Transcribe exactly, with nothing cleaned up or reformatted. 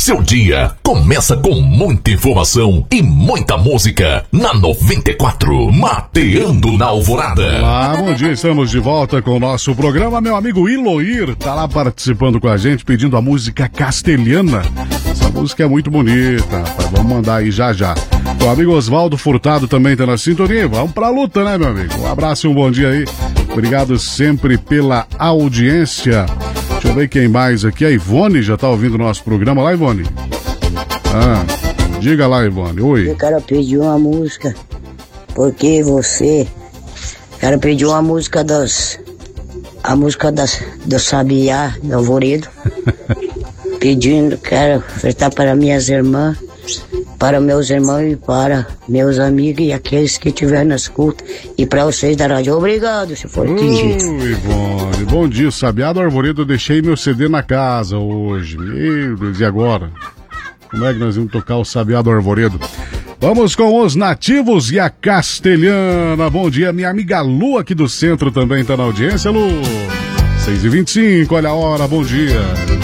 Seu dia começa com muita informação e muita música na noventa e quatro, Mateando na Alvorada. Olá, bom dia, estamos de volta com o nosso programa. Meu amigo Iloir tá lá participando com a gente, pedindo a música castelhana. Essa música é muito bonita, rapaz. Vamos mandar aí já já. O amigo Oswaldo Furtado também tá na sintonia. Vamos pra luta, né, meu amigo? Um abraço e um bom dia aí. Obrigado sempre pela audiência. Deixa eu ver quem mais aqui. A Ivone já tá ouvindo o nosso programa. Lá, Ivone? Ah, diga lá, Ivone. Oi. Eu quero pedir uma música, porque você... Quero pedir uma música das... A música das, do Sabiá, do Alvoredo. Pedindo, quero ofertar para minhas irmãs, para meus irmãos e para meus amigos e aqueles que estiverem na escuta. E para vocês da rádio. Obrigado, se for atendido. Oi, Ivone. Bom dia, Sabiá do Arvoredo. Eu deixei meu C D na casa hoje. Meu Deus, e agora? Como é que nós vamos tocar o Sabiá do Arvoredo? Vamos com os nativos e a castelhana. Bom dia, minha amiga Lu aqui do centro também tá na audiência, Lu. seis e vinte e cinco, olha a hora, bom dia.